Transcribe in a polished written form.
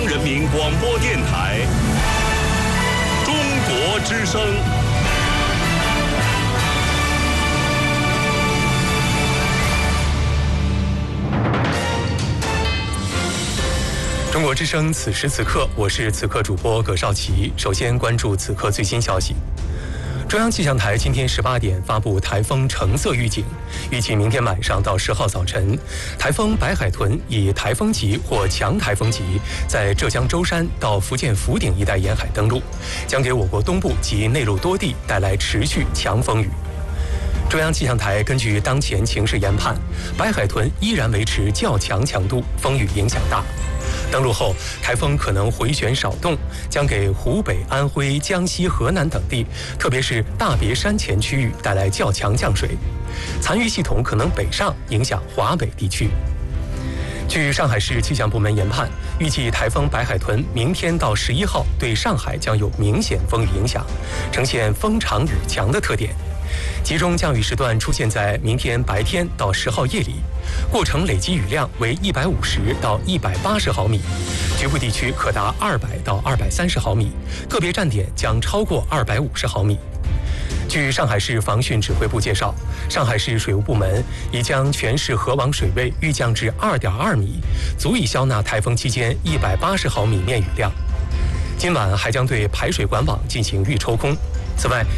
人民广播电台中国之声。 中国之声，此时此刻，我是此刻主播葛少奇。首先关注此刻最新消息。中央气象台今天18点发布台风橙色预警，预计明天晚上到10号早晨，台风白海豚以台风级或强台风级在浙江舟山到福建福鼎一带沿海登陆，将给我国东部及内陆多地带来持续强风雨。中央气象台根据当前情势研判，白海豚依然维持较强强度，风雨影响大。登陆后，台风可能回旋少动，将给湖北、安徽、江西、河南等地，特别是大别山前区域带来较强降水，残余系统可能北上，影响华北地区。据上海市气象部门研判，预计台风白海豚明天到11号对上海将有明显风雨影响，呈现风长雨强的特点。集中降雨时段出现在明天白天到10号夜里，过程累积雨量为150到180毫米，局部地区可达200到230毫米，个别站点将超过250毫米。据上海市防汛指挥部介绍，上海市水务部门已将全市河网水位预降至2.2米，足以消纳台风期间180毫米面雨量。今晚还将对排水管网进行预抽空。此外，